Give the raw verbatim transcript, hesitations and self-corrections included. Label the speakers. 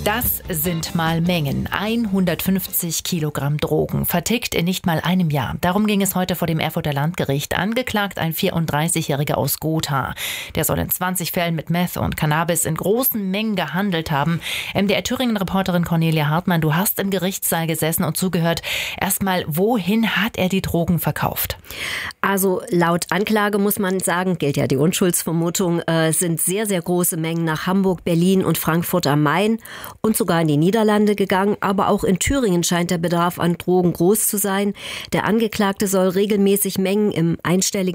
Speaker 1: Das sind mal Mengen. hundertfünfzig Kilogramm Drogen, vertickt in nicht mal einem Jahr. Darum ging es heute vor dem Erfurter Landgericht. Angeklagt ein vierunddreißigjähriger aus Gotha. Der soll in zwanzig Fällen mit Meth und Cannabis in großen Mengen gehandelt haben. M D R Thüringen-Reporterin Cornelia Hartmann, du hast im Gerichtssaal gesessen und zugehört. Erstmal, wohin hat er die Drogen verkauft?
Speaker 2: Also laut Anklage muss man sagen, gilt ja die Unschuldsvermutung, äh, sind sehr, sehr große Mengen nach Hamburg, Berlin und Frankfurt am Main und sogar in die Niederlande gegangen. Aber auch in Thüringen scheint der Bedarf an Drogen groß zu sein. Der Angeklagte soll regelmäßig Mengen im einstelligen